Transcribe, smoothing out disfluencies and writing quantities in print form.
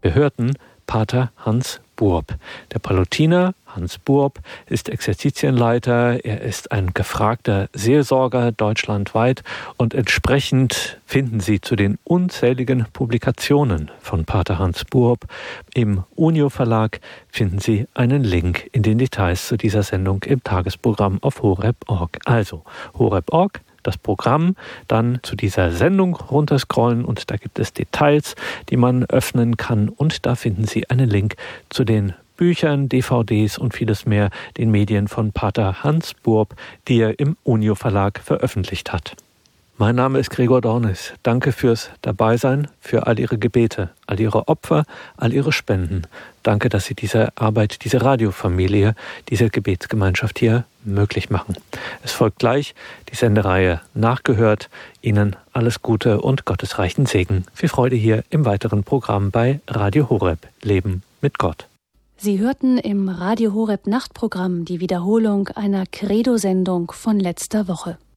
Wir hörten Pater Hans Burb. Der Pallottiner Hans Burb ist Exerzitienleiter, er ist ein gefragter Seelsorger deutschlandweit und entsprechend finden Sie zu den unzähligen Publikationen von Pater Hans Burb im Unio Verlag finden Sie einen Link in den Details zu dieser Sendung im Tagesprogramm auf horeb.org. Also horeb.org, das Programm, dann zu dieser Sendung runterscrollen und da gibt es Details, die man öffnen kann und da finden Sie einen Link zu den Büchern, DVDs und vieles mehr, den Medien von Pater Hans Burb, die er im Unio Verlag veröffentlicht hat. Mein Name ist Gregor Dornis. Danke fürs Dabeisein, für all Ihre Gebete, all Ihre Opfer, all Ihre Spenden. Danke, dass Sie diese Arbeit, diese Radiofamilie, diese Gebetsgemeinschaft hier möglich machen. Es folgt gleich die Sendereihe Nachgehört. Ihnen alles Gute und gottesreichen Segen. Viel Freude hier im weiteren Programm bei Radio Horeb. Leben mit Gott. Sie hörten im Radio Horeb Nachtprogramm die Wiederholung einer Credo-Sendung von letzter Woche.